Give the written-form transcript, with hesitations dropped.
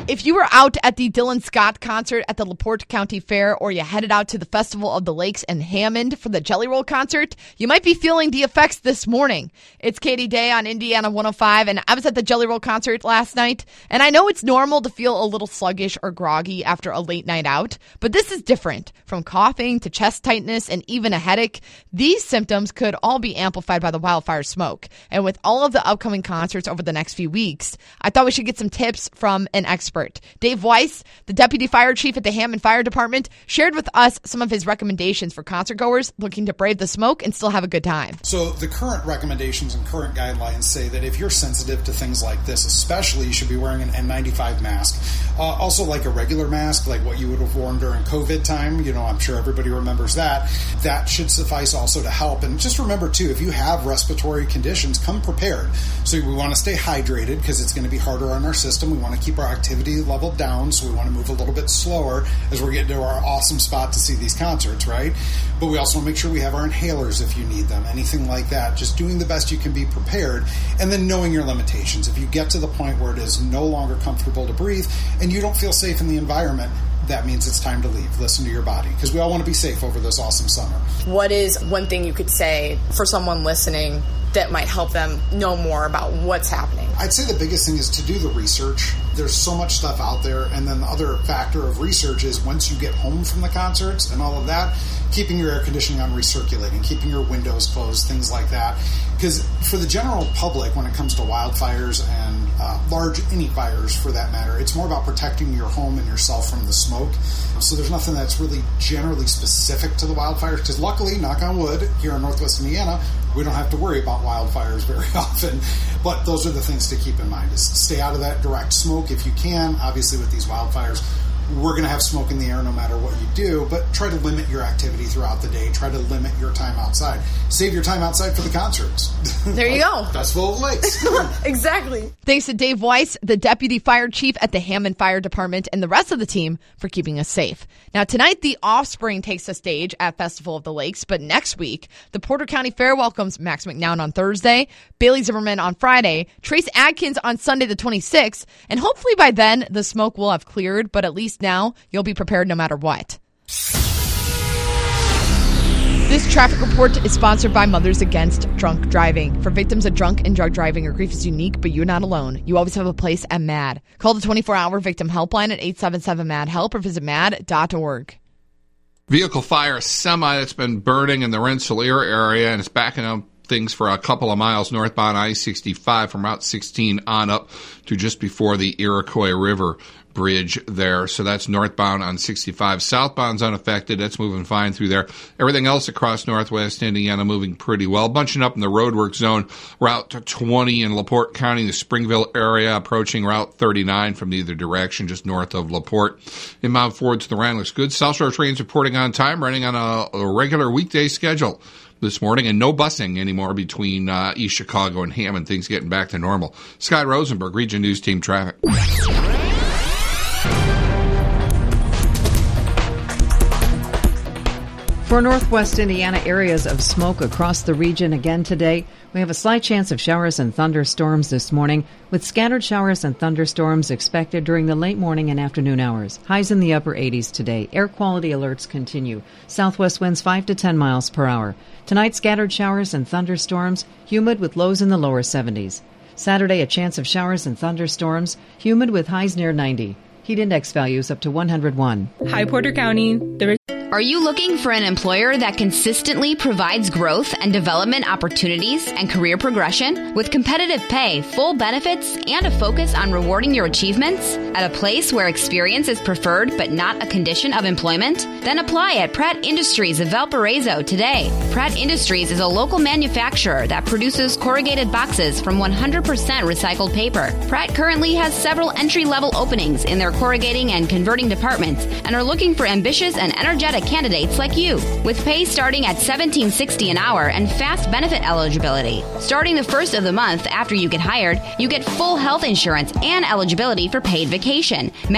If you were out at the Dylan Scott concert at the LaPorte County Fair, or you headed out to the Festival of the Lakes in Hammond for the Jelly Roll concert, you might be feeling the effects this morning. It's Katie Day on Indiana 105, and I was at the Jelly Roll concert last night, and I know it's normal to feel a little sluggish or groggy after a late night out, but this is different. From coughing to chest tightness and even a headache, these symptoms could all be amplified by the wildfire smoke. And with all of the upcoming concerts over the next few weeks, I thought we should get some tips from an expert. Dave Weiss, the deputy fire chief at the Hammond Fire Department, shared with us some of his recommendations for concert goers looking to brave the smoke and still have a good time. So the current recommendations and current guidelines say that if you're sensitive to things like this, especially, you should be wearing an N95 mask. Also, like a regular mask, like what you would have worn during COVID time. You know, I'm sure everybody remembers that. That should suffice also to help. And just remember, too, if you have respiratory conditions, come prepared. So we want to stay hydrated because it's going to be harder on our system. We want to keep our activity level down, so we want to move a little bit slower as we're getting to our awesome spot to see these concerts, right? But we also want to make sure we have our inhalers if you need them, anything like that. Just doing the best you can be prepared, and then knowing your limitations. If you get to the point where it is no longer comfortable to breathe and you don't feel safe in the environment, that means it's time to leave. Listen to your body, because we all want to be safe over this awesome summer. What is one thing you could say for someone listening that might help them know more about what's happening? I'd say the biggest thing is to do the research. There's so much stuff out there. And then the other factor of research is once you get home from the concerts and all of that, keeping your air conditioning on recirculating, keeping your windows closed, things like that. Because for the general public, when it comes to wildfires and any fires for that matter, it's more about protecting your home and yourself from the smoke. So there's nothing that's really generally specific to the wildfires, because luckily, knock on wood, here in Northwest Indiana, we don't have to worry about wildfires very often. But those are the things to keep in mind, is stay out of that direct smoke if you can. Obviously, with these wildfires, we're going to have smoke in the air no matter what you do, but try to limit your activity throughout the day. Try to limit your time outside. Save your time outside for the concerts. There you go. Festival of Lakes. Exactly. Thanks to Dave Weiss, the deputy fire chief at the Hammond Fire Department, and the rest of the team for keeping us safe. Now, tonight, The Offspring takes the stage at Festival of the Lakes, but next week, the Porter County Fair welcomes Max McNown on Thursday, Bailey Zimmerman on Friday, Trace Adkins on Sunday the 26th, and hopefully by then, the smoke will have cleared, but at least now, you'll be prepared no matter what. This traffic report is sponsored by Mothers Against Drunk Driving. For victims of drunk and drug driving, your grief is unique, but you're not alone. You always have a place at MAD. Call the 24-hour victim helpline at 877-MAD-HELP or visit mad.org. Vehicle fire semi that's been burning in the Rensselaer area, and it's backing up things for a couple of miles northbound I-65 from Route 16 on up to just before the Iroquois River Bridge there. So that's northbound on 65. Southbound's unaffected. That's moving fine through there. Everything else across Northwest Indiana moving pretty well. Bunching up in the roadwork zone, Route 20 in LaPorte County, the Springville area, approaching Route 39 from either direction, just north of LaPorte. Inbound forward to the Rand looks good. South Shore trains reporting on time, running on a regular weekday schedule this morning, and no busing anymore between East Chicago and Hammond. Things getting back to normal. Scott Rosenberg, Region News Team Traffic. For Northwest Indiana, areas of smoke across the region again today. We have a slight chance of showers and thunderstorms this morning, with scattered showers and thunderstorms expected during the late morning and afternoon hours. Highs in the upper 80s today. Air quality alerts continue. Southwest winds 5 to 10 miles per hour. Tonight, scattered showers and thunderstorms, humid with lows in the lower 70s. Saturday, a chance of showers and thunderstorms, humid with highs near 90. Heat index values up to 101. Hi, Porter County. Are you looking for an employer that consistently provides growth and development opportunities and career progression with competitive pay, full benefits, and a focus on rewarding your achievements at a place where experience is preferred but not a condition of employment? Then apply at Pratt Industries of Valparaiso today. Pratt Industries is a local manufacturer that produces corrugated boxes from 100% recycled paper. Pratt currently has several entry-level openings in their corrugating and converting departments and are looking for ambitious and energetic candidates like you, with pay starting at $17.60 an hour and fast benefit eligibility. Starting the first of the month after you get hired, you get full health insurance and eligibility for paid vacation.